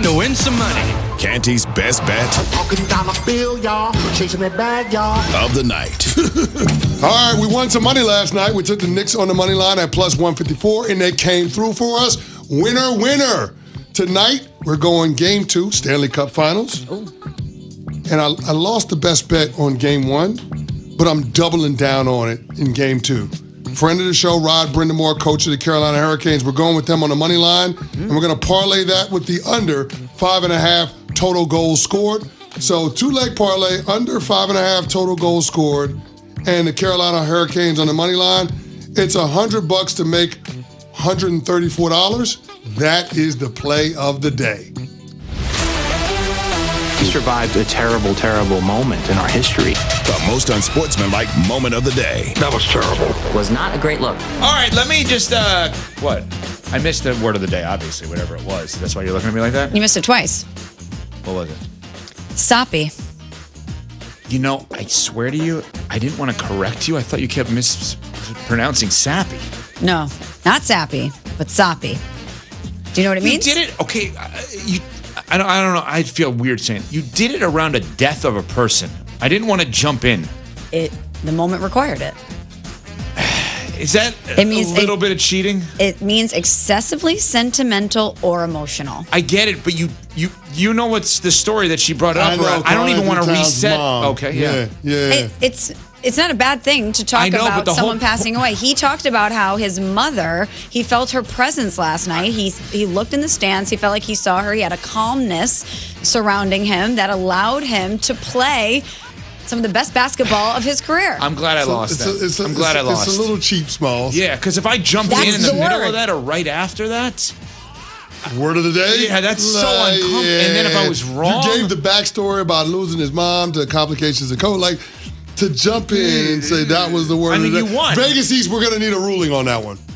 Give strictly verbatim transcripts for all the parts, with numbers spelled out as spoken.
to win some money. Canty's best bet. Talking down the field, y'all. Chasing that bag, y'all. Of the night. All right, we won some money last night. We took the Knicks on the money line at plus one fifty-four, and they came through for us. Winner, winner. Tonight, we're going game two, Stanley Cup Finals. Ooh. And I, I lost the best bet on game one, but I'm doubling down on it in game two. Friend of the show, Rod Brindamore, coach of the Carolina Hurricanes. We're going with them on the money line, mm-hmm. and we're going to parlay that with the under five and a half total goals scored. So two-leg parlay, under five and a half total goals scored, and the Carolina Hurricanes on the money line. It's a hundred bucks to make one hundred thirty-four dollars. That is the play of the day. We survived a terrible, terrible moment in our history. The most unsportsmanlike moment of the day. That was terrible. Was not a great look. All right, let me just, uh, what? I missed the word of the day, obviously, whatever it was. That's why you're looking at me like that? You missed it twice. What was it? Soppy. You know, I swear to you, I didn't want to correct you. I thought you kept mispronouncing sappy. No, not sappy, but soppy. Do you know what it you means? You did it? Okay, uh, you... I don't, I don't know. I feel weird saying it. You did it around a death of a person. I didn't want to jump in. It. The moment required it. Is that it means a little it, bit of cheating? It means excessively sentimental or emotional. I get it, but you you you know what's the story that she brought up? I, know, I don't even want to reset. Mom. Okay, yeah. Yeah, yeah. It, it's... It's not a bad thing to talk know, about someone whole, passing away. He talked about how his mother, he felt her presence last night. He he looked in the stands. He felt like he saw her. He had a calmness surrounding him that allowed him to play some of the best basketball of his career. I'm glad I so lost it's that. A, it's a, I'm glad it's I lost. It's a little cheap, Smalls. Yeah, because if I jumped that's in in the, the middle word. of that or right after that... Word of the day? Yeah, that's so uncomfortable. Yeah. And then if I was wrong... You gave the backstory about losing his mom to complications of COVID. Like... To jump in and say that was the word. I mean, of the you won. Vegas East, we're going to need a ruling on that one.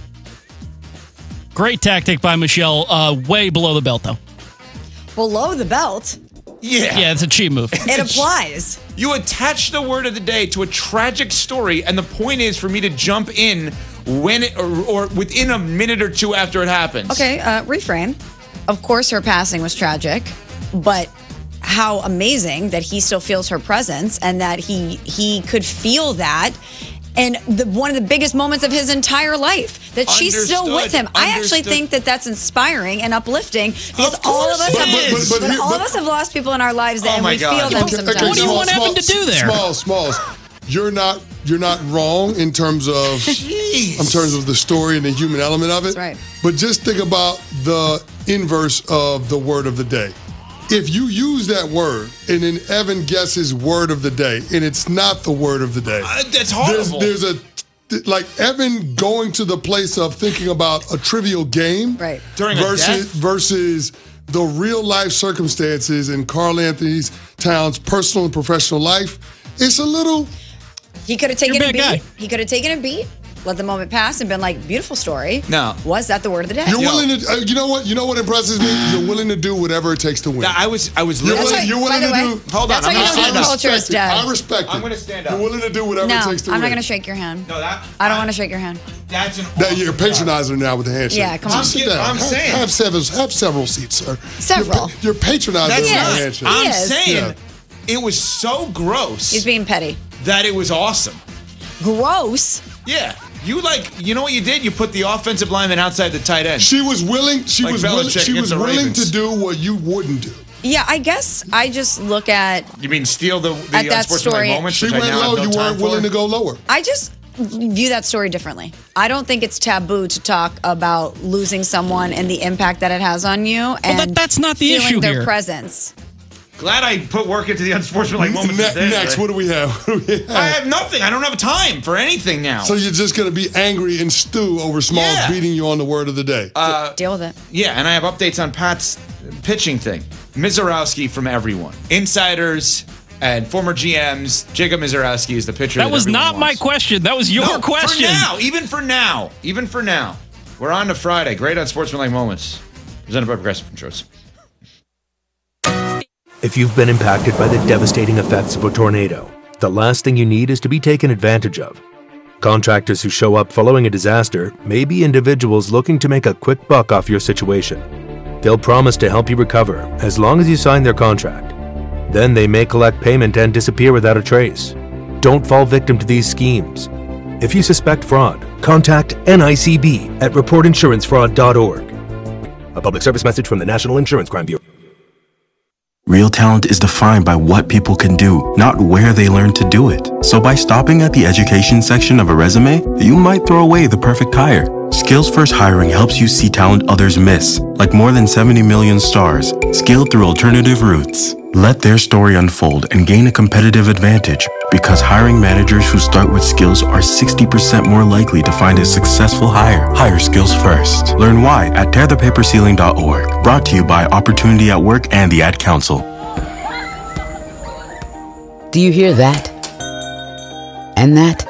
Great tactic by Michelle. Uh, way below the belt, though. Below the belt? Yeah. Yeah, it's a cheat move. It applies. You attach the word of the day to a tragic story, and the point is for me to jump in when it, or, or within a minute or two after it happens. Okay, uh, reframe. Of course her passing was tragic, but... how amazing that he still feels her presence and that he he could feel that. And the, one of the biggest moments of his entire life, that she's Understood. still with him. Understood. I actually think that that's inspiring and uplifting because Of all of us, it have, is. but, But- but- all but- of us have lost people in our lives, Oh and my we God. feel them Okay, sometimes. okay, What do you small, want small, Evan to do there? Smalls, Smalls. You're not you're not wrong in terms of Jeez. in terms of the story and the human element of it. That's right. But just think about the inverse of the word of the day. If you use that word and then Evan guesses word of the day and it's not the word of the day, Uh, that's horrible. There's, there's a like Evan going to the place of thinking about a trivial game, Right. During a versus death? versus the real life circumstances in Karl Anthony Towns' personal and professional life. It's a little. He could have taken You're a a bad beat. guy. He could have taken a beat, let the moment pass, and been like, beautiful story. No. Was that the word of the day? You're Yo. willing to. Uh, you know what? You know what impresses me? You're willing to do whatever it takes to win. I was I was You're literally. willing, you're By willing the to way, do. Hold on, that's why I'm you gonna don't stand know up. culture is respect it. dead. I respect it. I'm gonna stand up. You're willing to do whatever No, it takes to I'm win. not going to shake your hand. No, that I don't want to shake your hand. That's an. That you're patronizing now with the handshake. Yeah, come on. Just sit I'm down. I'm have, saying. have several, have several seats, sir. Several. You're, you're patronizing That's with Yes. the handshake. I'm He is. saying Yeah. it was so gross He's being petty. that it was awesome. Gross. Yeah, you like you know what you did? You put the offensive lineman outside the tight end. She was willing. She Like was willing. Belichick She against was the willing Ravens. to do what you wouldn't do. Yeah, I guess I just look at, You mean steal the, the At that unsportsmanlike story- moments? She which I went now low. have no You time weren't willing for? to go lower. I just view that story differently. I don't think it's taboo to talk about losing someone and the impact that it has on you and that- that's not the feeling issue their here. presence. Glad I put work into the unsportsmanlike moments. Ne- today, next, but- what do we have? What do we have? I have nothing. I don't have time for anything now. So you're just gonna be angry and stew over Smalls Yeah. beating you on the word of the day. Uh, Deal with it. yeah, and I have updates on Pat's pitching thing. Mizorowski from everyone. Insiders and former G Ms. Jacob Mizorowski is the pitcher That that was everyone not my wants. question. That was your No, question. For now, even for now, even for now. We're on to Friday. Great unsportsmanlike moments. Presented by Progressive Insurance. If you've been impacted by the devastating effects of a tornado, the last thing you need is to be taken advantage of. Contractors who show up following a disaster may be individuals looking to make a quick buck off your situation. They'll promise to help you recover as long as you sign their contract. Then they may collect payment and disappear without a trace. Don't fall victim to these schemes. If you suspect fraud, contact N I C B at report insurance fraud dot org. A public service message from the National Insurance Crime Bureau. Real talent is defined by what people can do, not where they learn to do it. So by stopping at the education section of a resume, you might throw away the perfect hire. Skills First Hiring helps you see talent others miss, like more than seventy million stars, scaled through alternative routes. Let their story unfold and gain a competitive advantage, because hiring managers who start with skills are sixty percent more likely to find a successful hire. Hire skills first. Learn why at tear the paper ceiling dot org. Brought to you by Opportunity at Work and the Ad Council. Do you hear that? And that?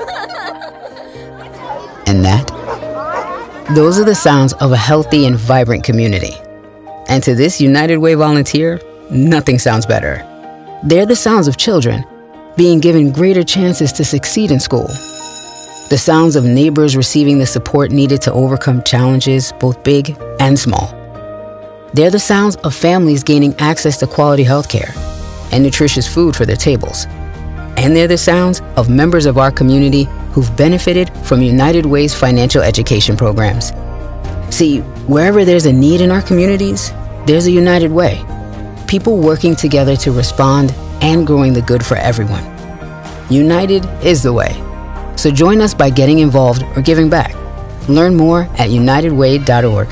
And that? Those are the sounds of a healthy and vibrant community. And to this United Way volunteer, nothing sounds better. They're the sounds of children being given greater chances to succeed in school. The sounds of neighbors receiving the support needed to overcome challenges, both big and small. They're the sounds of families gaining access to quality health care and nutritious food for their tables. And they're the sounds of members of our community who've benefited from United Way's financial education programs. See, wherever there's a need in our communities, there's a United Way. People working together to respond and growing the good for everyone. United is the way. So join us by getting involved or giving back. Learn more at united way dot org.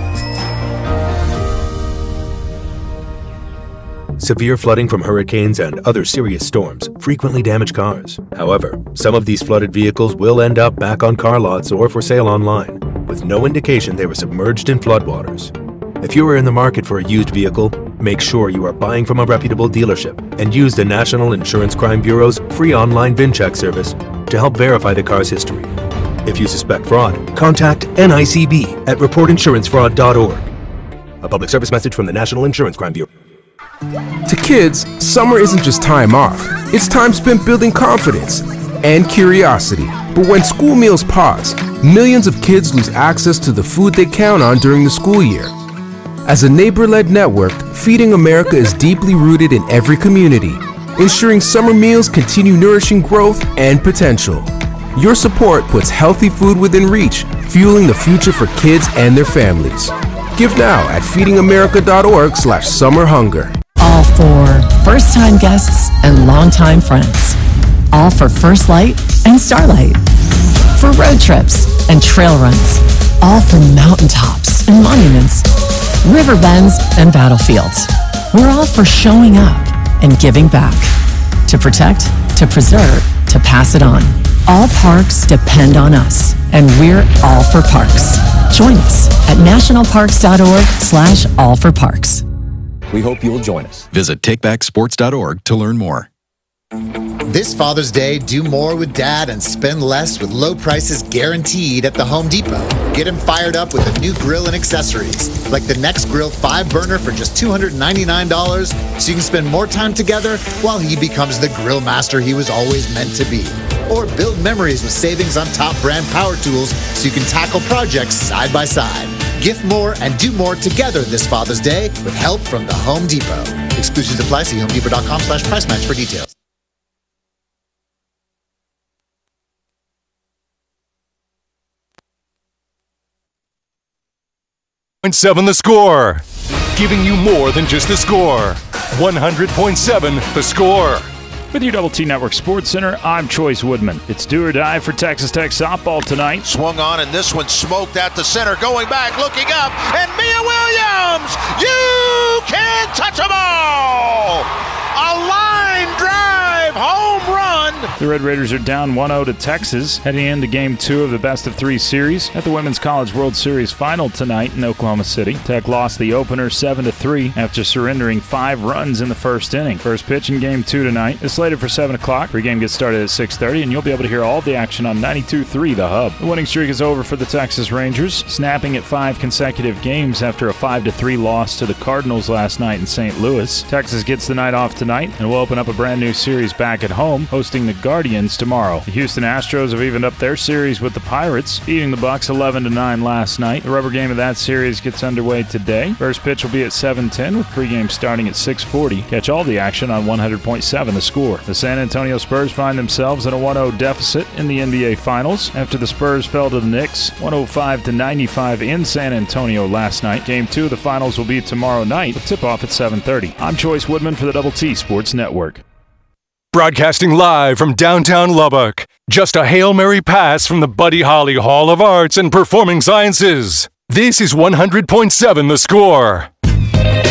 Severe flooding from hurricanes and other serious storms frequently damage cars. However, some of these flooded vehicles will end up back on car lots or for sale online, with no indication they were submerged in floodwaters. If you are in the market for a used vehicle, make sure you are buying from a reputable dealership and use the National Insurance Crime Bureau's free online VinCheck service to help verify the car's history. If you suspect fraud, contact N I C B at report insurance fraud dot org. A public service message from the National Insurance Crime Bureau. To kids, summer isn't just time off. It's time spent building confidence and curiosity. But when school meals pause, millions of kids lose access to the food they count on during the school year. As a neighbor-led network, Feeding America is deeply rooted in every community, ensuring summer meals continue nourishing growth and potential. Your support puts healthy food within reach, fueling the future for kids and their families. Give now at feeding america dot org slash summer hunger. All for first-time guests and longtime friends. All for First Light and Starlight. For road trips and trail runs. All for mountaintops and monuments. River bends and battlefields. We're all for showing up and giving back. To protect, to preserve, to pass it on. All parks depend on us, and we're all for parks. Join us at national parks dot org slash all for parks. We hope you'll join us. Visit take back sports dot org to learn more. This Father's Day, do more with Dad and spend less with low prices guaranteed at the Home Depot. Get him fired up with a new grill and accessories, like the Next Grill five burner for just two hundred ninety-nine dollars, so you can spend more time together while he becomes the grill master he was always meant to be. Or build memories with savings on top brand power tools so you can tackle projects side by side. Gift more and do more together this Father's Day with help from the Home Depot. Exclusions apply. See home depot dot com slash price match for details. Point seven The Score, giving you more than just the score. one hundred point seven The Score. With your Double T Network Sports Center, I'm Choice Woodman. It's do or die for Texas Tech softball tonight. Swung on, and this one smoked at the center. Going back, looking up, and Mia Williams! You can't touch them all! A line drive, home run! The Red Raiders are down one oh to Texas, heading into Game two of the Best of Three Series at the Women's College World Series Final tonight in Oklahoma City. Tech lost the opener seven to three after surrendering five runs in the first inning. First pitch in Game two tonight is slated for seven o'clock. Pre-game gets started at six thirty, and you'll be able to hear all the action on ninety-two point three The Hub. The winning streak is over for the Texas Rangers, snapping at five consecutive games after a five to three loss to the Cardinals last night in Saint Louis. Texas gets the night off tonight and will open up a brand new series back at home, hosting the Guardians Guardians tomorrow. The Houston Astros have evened up their series with the Pirates, beating the Bucks eleven to nine last night. The rubber game of that series gets underway today. First pitch will be at seven ten with pregame starting at six forty. Catch all the action on one hundred point seven The Score. The San Antonio Spurs find themselves in a one oh deficit in the N B A Finals after the Spurs fell to the Knicks one oh five to ninety-five in San Antonio last night. Game two of the Finals will be tomorrow night with tip-off at seven thirty. I'm Choice Woodman for the Double T Sports Network. Broadcasting live from downtown Lubbock. Just a Hail Mary pass from the Buddy Holly Hall of Arts and Performing Sciences. This is one hundred point seven The Score.